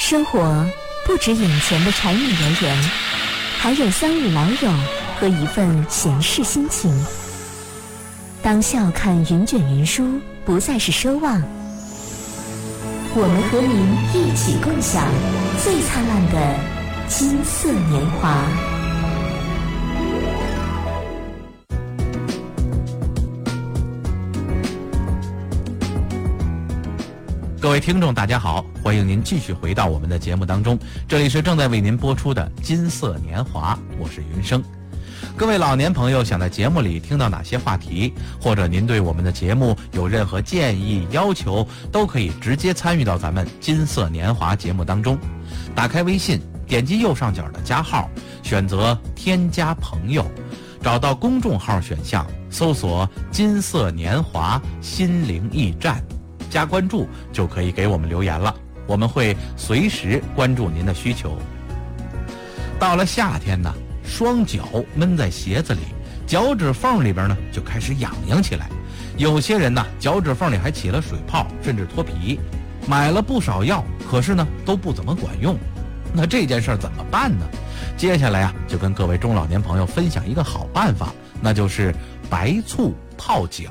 生活不止眼前的柴米油盐，还有三五老友和一份闲适心情。当笑看云卷云舒不再是奢望，我们和您一起共享最灿烂的金色年华。 各位听众大家好，欢迎您继续回到我们的节目当中，这里是正在为您播出的金色年华，我是云生。各位老年朋友想在节目里听到哪些话题，或者您对我们的节目有任何建议要求，都可以直接参与到咱们金色年华节目当中。打开微信，点击右上角的加号，选择添加朋友，找到公众号选项，搜索金色年华心灵驿站，加关注就可以给我们留言了，我们会随时关注您的需求。到了夏天呢，双脚闷在鞋子里，脚趾缝里边呢就开始痒痒起来，有些人呢脚趾缝里还起了水泡，甚至脱皮。买了不少药，可是呢都不怎么管用。那这件事怎么办呢？接下来就跟各位中老年朋友分享一个好办法，那就是白醋泡脚。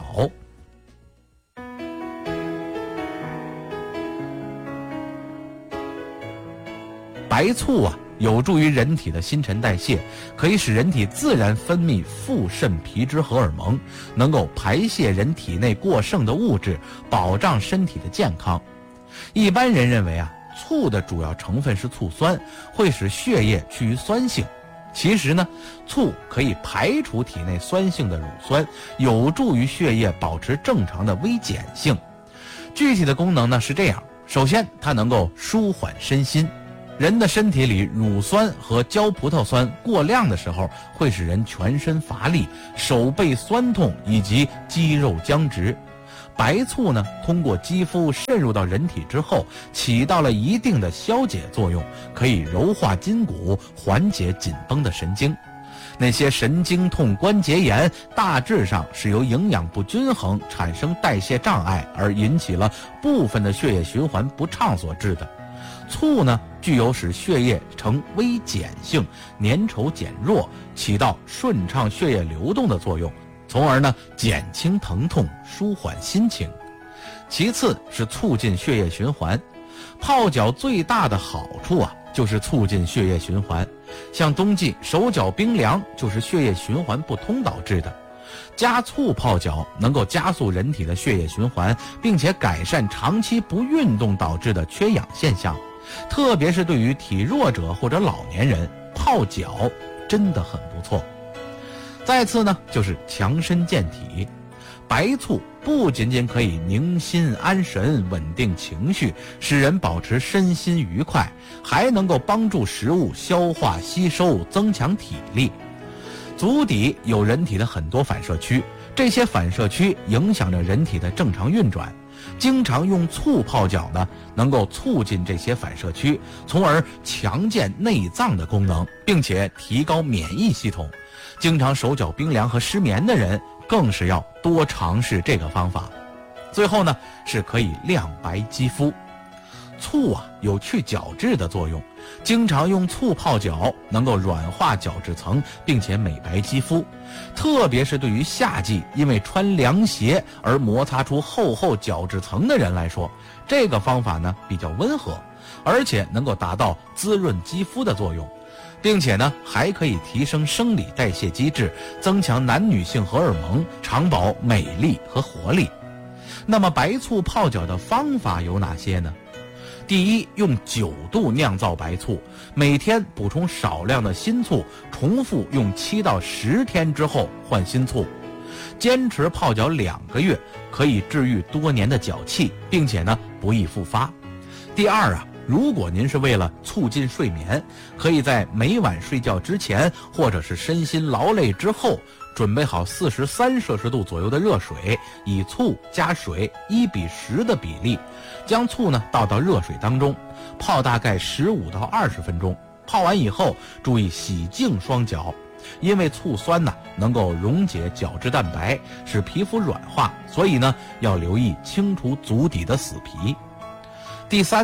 白醋有助于人体的新陈代谢，可以使人体自然分泌副肾皮质荷尔蒙，能够排泄人体内过剩的物质，保障身体的健康。一般人认为醋的主要成分是醋酸，会使血液趋于酸性。其实呢，醋可以排除体内酸性的乳酸，有助于血液保持正常的微碱性。具体的功能呢是这样：首先，它能够舒缓身心。人的身体里乳酸和胶葡萄酸过量的时候，会使人全身乏力、手背酸痛以及肌肉僵直。白醋呢，通过肌肤渗入到人体之后，起到了一定的消解作用，可以柔化筋骨，缓解紧绷的神经。那些神经痛、关节炎，大致上是由营养不均衡产生代谢障碍而引起了部分的血液循环不畅所致的。醋呢，具有使血液呈微碱性、粘稠减弱，起到顺畅血液流动的作用，从而呢减轻疼痛，舒缓心情。其次是促进血液循环。泡脚最大的好处就是促进血液循环。像冬季手脚冰凉，就是血液循环不通导致的。加醋泡脚能够加速人体的血液循环，并且改善长期不运动导致的缺氧现象。特别是对于体弱者或者老年人，泡脚真的很不错。再次呢，就是强身健体。白醋不仅仅可以宁心安神、稳定情绪，使人保持身心愉快，还能够帮助食物消化吸收，增强体力。足底有人体的很多反射区，这些反射区影响着人体的正常运转。经常用醋泡脚呢，能够促进这些反射区，从而强健内脏的功能，并且提高免疫系统。经常手脚冰凉和失眠的人，更是要多尝试这个方法。最后呢，是可以亮白肌肤。醋有去角质的作用，经常用醋泡脚能够软化角质层，并且美白肌肤。特别是对于夏季因为穿凉鞋而摩擦出厚厚角质层的人来说，这个方法呢比较温和，而且能够达到滋润肌肤的作用，并且呢还可以提升生理代谢机制，增强男女性荷尔蒙，长保美丽和活力。那么白醋泡脚的方法有哪些呢？第一，用9度酿造白醋，每天补充少量的新醋，重复用7到10天之后换新醋，坚持泡脚2个月，可以治愈多年的脚气，并且呢不易复发。第二如果您是为了促进睡眠，可以在每晚睡觉之前，或者是身心劳累之后，准备好43摄氏度左右的热水，以醋加水1:10的比例，将醋呢倒到热水当中，泡大概15到20分钟。泡完以后，注意洗净双脚，因为醋酸呢能够溶解角质蛋白，使皮肤软化，所以呢要留意清除足底的死皮。第三呢，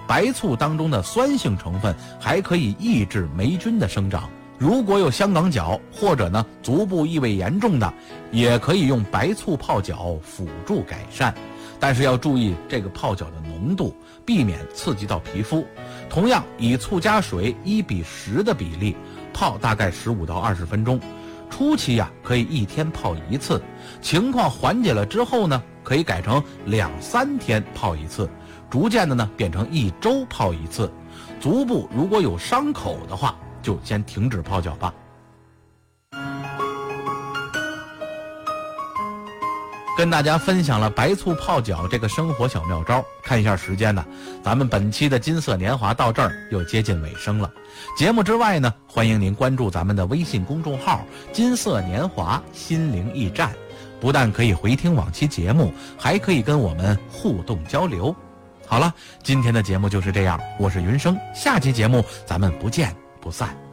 白醋当中的酸性成分还可以抑制霉菌的生长。如果有香港脚或者呢足部异味严重的，也可以用白醋泡脚辅助改善，但是要注意这个泡脚的浓度，避免刺激到皮肤。同样以醋加水1:10的比例泡大概15到20分钟。初期可以1天泡1次，情况缓解了之后呢，可以改成2、3天泡1次，逐渐的呢变成1周泡1次。足部如果有伤口的话，就先停止泡脚吧。跟大家分享了白醋泡脚这个生活小妙招。看一下时间呢，咱们本期的金色年华到这儿又接近尾声了。节目之外呢，欢迎您关注咱们的微信公众号金色年华心灵驿站，不但可以回听往期节目，还可以跟我们互动交流。好了，今天的节目就是这样，我是云生，下期节目咱们不见不散。